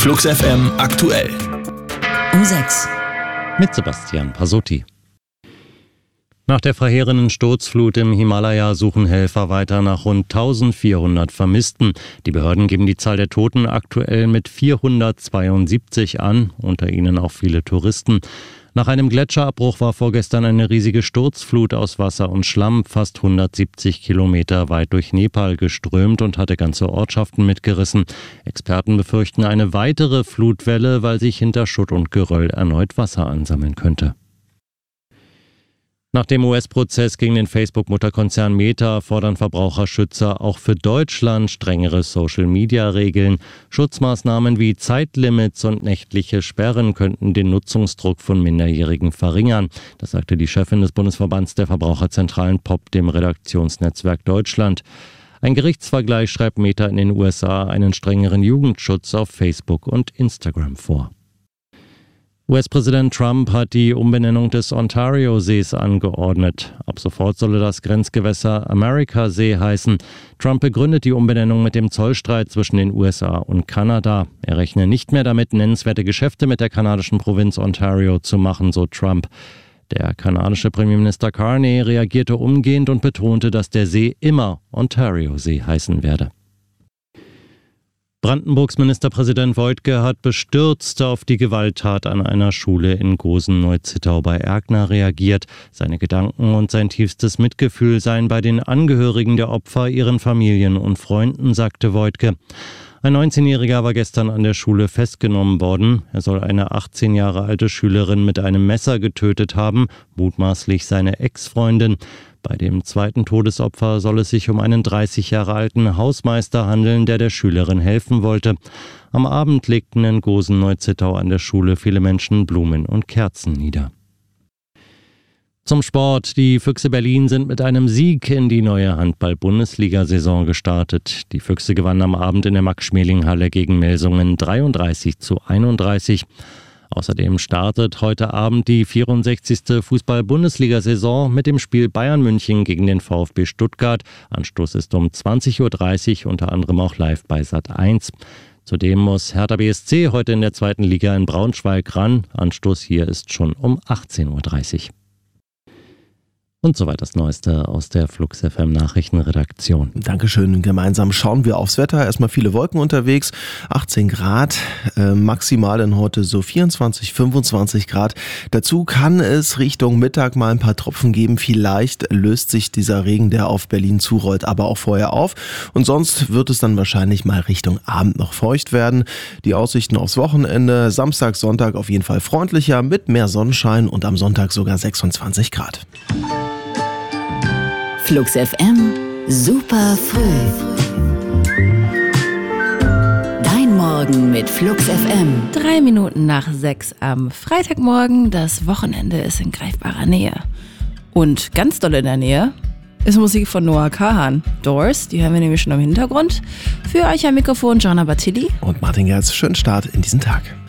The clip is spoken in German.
Flux FM aktuell. Um 6. Mit Sebastian Pasotti. Nach der verheerenden Sturzflut im Himalaya suchen Helfer weiter nach rund 1400 Vermissten. Die Behörden geben die Zahl der Toten aktuell mit 472 an, unter ihnen auch viele Touristen. Nach einem Gletscherabbruch war vorgestern eine riesige Sturzflut aus Wasser und Schlamm fast 170 Kilometer weit durch Nepal geströmt und hatte ganze Ortschaften mitgerissen. Experten befürchten eine weitere Flutwelle, weil sich hinter Schutt und Geröll erneut Wasser ansammeln könnte. Nach dem US-Prozess gegen den Facebook-Mutterkonzern Meta fordern Verbraucherschützer auch für Deutschland strengere Social-Media-Regeln. Schutzmaßnahmen wie Zeitlimits und nächtliche Sperren könnten den Nutzungsdruck von Minderjährigen verringern. Das sagte die Chefin des Bundesverbands der Verbraucherzentralen POP dem Redaktionsnetzwerk Deutschland. Ein Gerichtsvergleich schreibt Meta in den USA einen strengeren Jugendschutz auf Facebook und Instagram vor. US-Präsident Trump hat die Umbenennung des Ontario-Sees angeordnet. Ab sofort solle das Grenzgewässer America-See heißen. Trump begründet die Umbenennung mit dem Zollstreit zwischen den USA und Kanada. Er rechne nicht mehr damit, nennenswerte Geschäfte mit der kanadischen Provinz Ontario zu machen, so Trump. Der kanadische Premierminister Carney reagierte umgehend und betonte, dass der See immer Ontario-See heißen werde. Brandenburgs Ministerpräsident Woidke hat bestürzt auf die Gewalttat an einer Schule in Gosen-Neuzittau bei Erkner reagiert. Seine Gedanken und sein tiefstes Mitgefühl seien bei den Angehörigen der Opfer, ihren Familien und Freunden, sagte Woidke. Ein 19-Jähriger war gestern an der Schule festgenommen worden. Er soll eine 18 Jahre alte Schülerin mit einem Messer getötet haben, mutmaßlich seine Ex-Freundin. Bei dem zweiten Todesopfer soll es sich um einen 30 Jahre alten Hausmeister handeln, der Schülerin helfen wollte. Am Abend legten in Gosen-Neuzittau an der Schule viele Menschen Blumen und Kerzen nieder. Zum Sport. Die Füchse Berlin sind mit einem Sieg in die neue Handball-Bundesliga-Saison gestartet. Die Füchse gewannen am Abend in der Max-Schmeling-Halle gegen Melsungen 33:31. Außerdem startet heute Abend die 64. Fußball-Bundesliga-Saison mit dem Spiel Bayern München gegen den VfB Stuttgart. Anstoß ist um 20:30 Uhr, unter anderem auch live bei Sat1. Zudem muss Hertha BSC heute in der zweiten Liga in Braunschweig ran. Anstoß hier ist schon um 18:30 Uhr. Und soweit das Neueste aus der Flux FM Nachrichtenredaktion. Dankeschön. Gemeinsam schauen wir aufs Wetter. Erstmal viele Wolken unterwegs. 18 Grad, maximal dann heute so 24, 25 Grad. Dazu kann es Richtung Mittag mal ein paar Tropfen geben. Vielleicht löst sich dieser Regen, der auf Berlin zurollt, aber auch vorher auf. Und sonst wird es dann wahrscheinlich mal Richtung Abend noch feucht werden. Die Aussichten aufs Wochenende, Samstag, Sonntag auf jeden Fall freundlicher mit mehr Sonnenschein und am Sonntag sogar 26 Grad. Flux FM, super früh. Dein Morgen mit Flux FM. 3 Minuten nach 6 am Freitagmorgen. Das Wochenende ist in greifbarer Nähe. Und ganz doll in der Nähe ist Musik von Noah Kahan. Doors, die hören wir nämlich schon im Hintergrund. Für euch am Mikrofon Gianna Battilli und Martin Gerz. Schönen Start in diesen Tag.